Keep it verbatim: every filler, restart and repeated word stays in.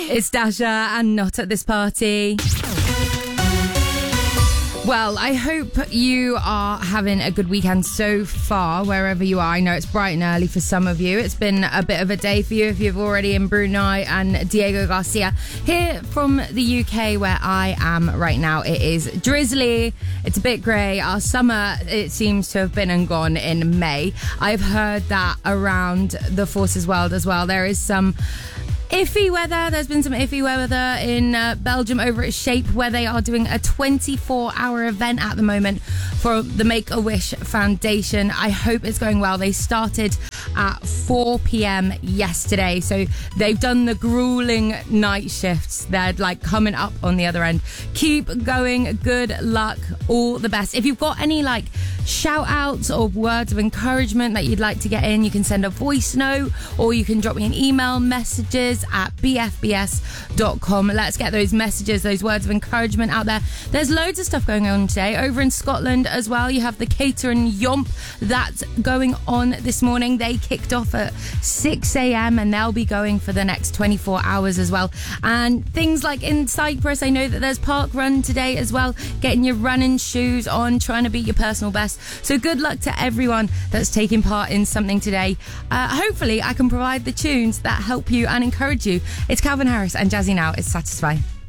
It's Dasha and Not at This Party. Well, I hope you are having a good weekend so far, wherever you are. I know it's bright and early for some of you. It's been a bit of a day for you if you're already in Brunei and Diego Garcia. Here from the U K, where I am right now, it is drizzly. It's a bit grey. Our summer, it seems to have been and gone in May. I've heard that around the Forces world as well. There is some iffy weather. There's been some iffy weather in uh, Belgium over at Shape, where they are doing a twenty-four hour event at the moment for the Make-A-Wish Foundation. I hope it's going well. They started at four p.m. yesterday, so they've done the grueling night shifts. They're like coming up on the other end. Keep going. Good luck. All the best. If you've got any like shout outs or words of encouragement that you'd like to get in, you can send a voice note or you can drop me an email, messages at b f b s dot com. Let's get those messages, those words of encouragement out there. There's loads of stuff going on today. Over in Scotland as well, you have the Cater and Yomp that's going on this morning. They kicked off at six a.m. and they'll be going for the next twenty-four hours as well. And things like in Cyprus, I know that there's Park Run today as well, getting your running shoes on, trying to beat your personal best. So good luck to everyone that's taking part in something today. Uh, hopefully I can provide the tunes that help you and encourage you. It's Calvin Harris and Jazzy Now. It's Satisfy.